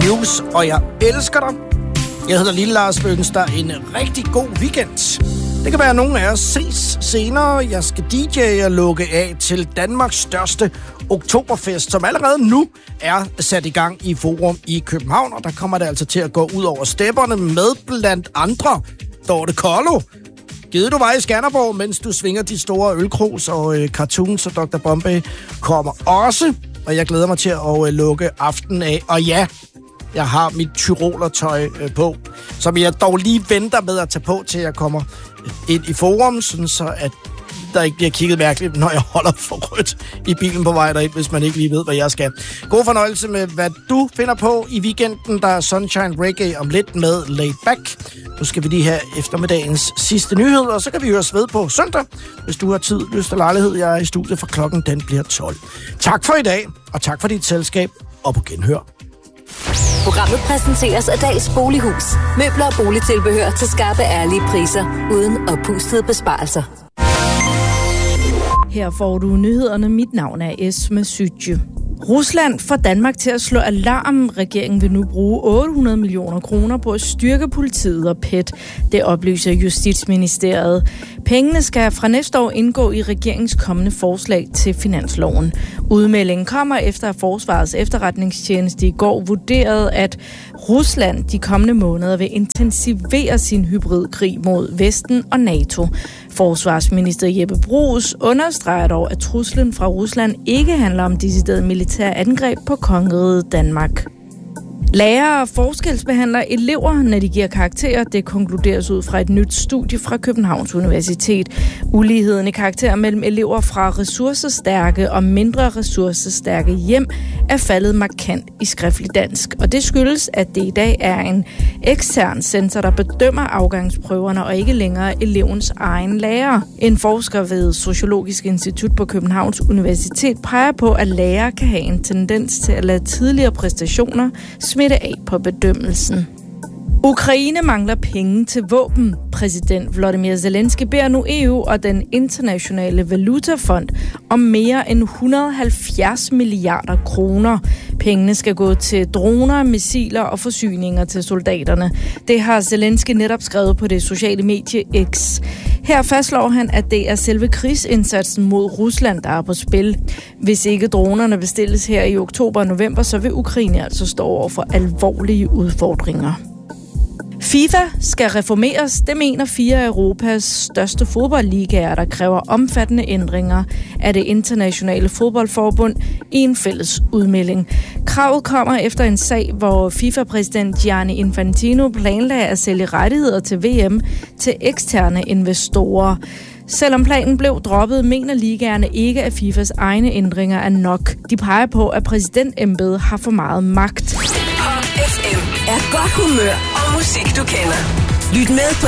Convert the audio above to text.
News, og jeg elsker dig. Jeg hedder Lille Lars, ønsker en rigtig god weekend. Det kan være, at nogen af os ses senere. Jeg skal DJ'e og lukke af til Danmarks største oktoberfest, som allerede nu er sat i gang i Forum i København, og der kommer det altså til at gå ud over stepperne med blandt andre Dorte Kollo. Gider du vej i Skanderborg, mens du svinger de store ølkrus og cartoons, og Dr. Bombay kommer også. Og jeg glæder mig til at lukke aftenen af. Og ja, jeg har mit tyrolertøj på, som jeg dog lige venter med at tage på, til jeg kommer ind i Forum, sådan så at der ikke bliver kigget mærkeligt, når jeg holder for rødt i bilen på vej derind, hvis man ikke lige ved, hvad jeg skal. God fornøjelse med, hvad du finder på i weekenden. Der er Sunshine Reggae om lidt med Laid Back. Nu skal vi lige have eftermiddagens sidste nyhed, og så kan vi høres ved på søndag, hvis du har tid, lyst og lejlighed. Jeg er i studiet, for klokken den bliver 12. Tak for i dag, og tak for dit selskab, og på genhør. Programmet præsenteres af Dags Bolighus. Møbler og boligtilbehør til skarpe, ærlige priser, uden oppustede besparelser. Her får du nyhederne. Mit navn er Esme Sytje. Rusland får Danmark til at slå alarm. Regeringen vil nu bruge 800 millioner kroner på at styrke politiet og PET. Det oplyser Justitsministeriet. Pengene skal fra næste år indgå i regeringens kommende forslag til finansloven. Udmeldingen kommer efter, at Forsvarets efterretningstjeneste i går vurderede, at Rusland de kommende måneder vil intensivere sin hybridkrig mod Vesten og NATO. Forsvarsminister Jeppe Bruus understreger dog, at truslen fra Rusland ikke handler om decideret militære angreb på kongeriget Danmark. Lærere forskelsbehandler elever, når de giver karakterer. Det konkluderes ud fra et nyt studie fra Københavns Universitet. Uligheden i karakterer mellem elever fra ressourcestærke og mindre ressourcestærke hjem er faldet markant i skriftlig dansk. Og det skyldes, at det i dag er en ekstern censor, der bedømmer afgangsprøverne og ikke længere elevens egen lærer. En forsker ved Sociologisk Institut på Københavns Universitet peger på, at lærere kan have en tendens til at lade tidligere præstationer smitte af på bedømmelsen. Ukraine mangler penge til våben. Præsident Volodymyr Zelensky beder nu EU og den internationale valutafond om mere end 170 milliarder kroner. Pengene skal gå til droner, missiler og forsyninger til soldaterne. Det har Zelensky netop skrevet på det sociale medie X. Her fastslår han, at det er selve krigsindsatsen mod Rusland, der er på spil. Hvis ikke dronerne bestilles her i oktober og november, så vil Ukraine altså stå over for alvorlige udfordringer. FIFA skal reformeres. Det mener 4 af Europas største fodboldligaer, der kræver omfattende ændringer af det internationale fodboldforbund i en fælles udmelding. Kravet kommer efter en sag, hvor FIFA-præsident Gianni Infantino planlagde at sælge rettigheder til VM til eksterne investorer. Selvom planen blev droppet, mener ligaerne ikke, at FIFAs egne ændringer er nok. De peger på, at præsidentembedet har for meget magt. Pop FM er godt humør og musik, du kender. Lyt med på